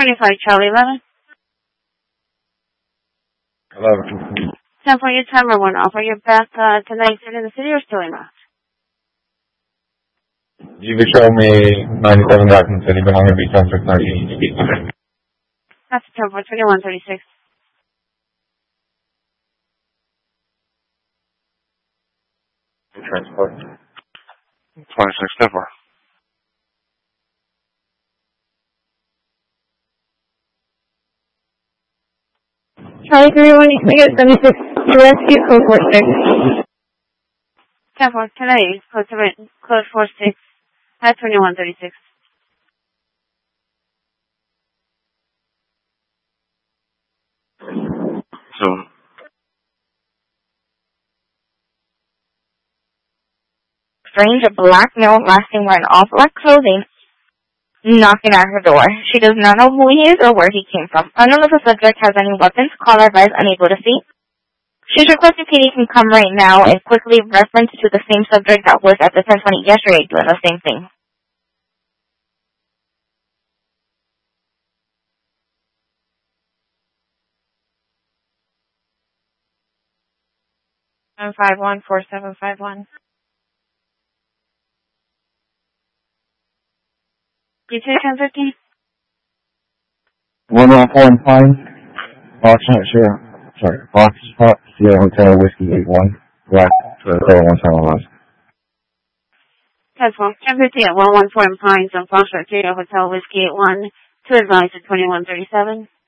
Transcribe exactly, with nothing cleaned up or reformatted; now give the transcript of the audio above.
twenty-five, Charlie eleven. eleven. ten for your timer went off. Are you back uh, tonight in the city or still in not? You could show me ninety-seven back in the city, but I'm going to be ten for thirty. That's ten for twenty-one thirty-six. Transport. twenty-six, ten for. Charlie three one eight seventy-six, rescue code four six. ten for today, code seven, code four six, at twenty-one thirty-six. So, Stranger black male lasting wearing all black clothing, knocking at her door. She does not know who he is or where he came from. Unknown if the subject has any weapons, caller advised unable to see. She's requesting P D can come right now and quickly reference to the same subject that was at the ten twenty yesterday doing the same thing. seven five one, four seven five one. You say ten fifteen? one one four and Pine. Fox, sure. Sorry. Fox, Fox, Sierra Hotel, Whiskey eight one. Black, Hotel one seven one. ten for ten fifteen at one one four in Pines on Fox Sierra Hotel Whiskey eight one. To advise at twenty-one thirty-seven.